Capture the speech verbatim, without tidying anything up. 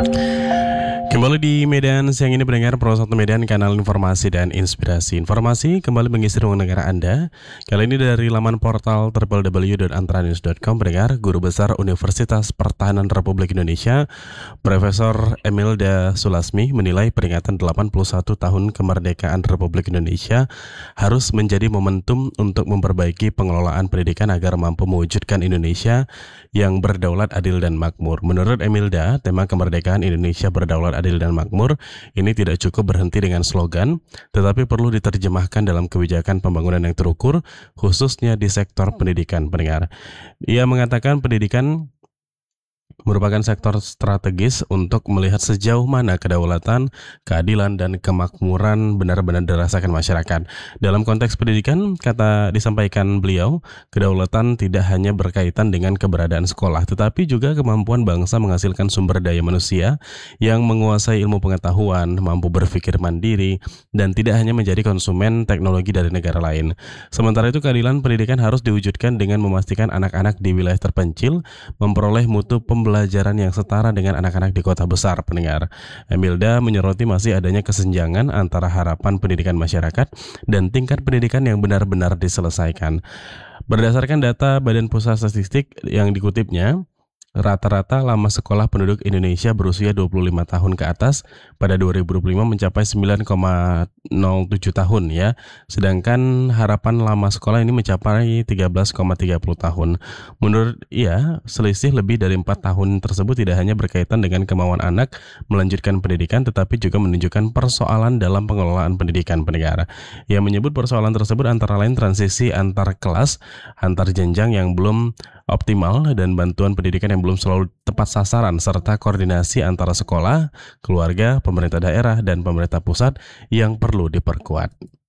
Kembali di Medan siang ini pendengar Pro satu Medan, kanal informasi dan inspirasi. Informasi kembali mengisi ruang negara Anda. Kali ini dari laman portal w w w dot antranews dot com. Pendengar, Guru Besar Universitas Pertahanan Republik Indonesia Profesor Emilda Sulasmi menilai peringatan delapan puluh satu tahun kemerdekaan Republik Indonesia harus menjadi momentum untuk memperbaiki pengelolaan pendidikan agar mampu mewujudkan Indonesia yang berdaulat, adil, dan makmur. Menurut Emilda, tema kemerdekaan Indonesia berdaulat, adil, dan makmur ini tidak cukup berhenti dengan slogan, tetapi perlu diterjemahkan dalam kebijakan pembangunan yang terukur, khususnya di sektor pendidikan. Pendengar, ia mengatakan pendidikan merupakan sektor strategis untuk melihat sejauh mana kedaulatan, keadilan, dan kemakmuran benar-benar dirasakan masyarakat. Dalam konteks pendidikan, kata disampaikan beliau, kedaulatan tidak hanya berkaitan dengan keberadaan sekolah, tetapi juga kemampuan bangsa menghasilkan sumber daya manusia yang menguasai ilmu pengetahuan, mampu berpikir mandiri, dan tidak hanya menjadi konsumen teknologi dari negara lain. Sementara itu, keadilan pendidikan harus diwujudkan dengan memastikan anak-anak di wilayah terpencil memperoleh mutu pembelajaran pembelajaran yang setara dengan anak-anak di kota besar. Pendengar, Emilda menyoroti masih adanya kesenjangan antara harapan pendidikan masyarakat dan tingkat pendidikan yang benar-benar diselesaikan. Berdasarkan data Badan Pusat Statistik yang dikutipnya, rata-rata lama sekolah penduduk Indonesia berusia dua puluh lima tahun ke atas pada dua ribu dua puluh lima mencapai sembilan koma nol tujuh tahun ya. Sedangkan harapan lama sekolah ini mencapai tiga belas koma tiga puluh tahun. Menurut ia, selisih lebih dari empat tahun tersebut tidak hanya berkaitan dengan kemauan anak melanjutkan pendidikan, tetapi juga menunjukkan persoalan dalam pengelolaan pendidikan. Pendengar, ia menyebut persoalan tersebut antara lain transisi antar kelas, antar jenjang yang belum optimal, dan bantuan pendidikan yang belum selalu tepat sasaran, serta koordinasi antara sekolah, keluarga, pemerintah daerah, dan pemerintah pusat yang perlu diperkuat.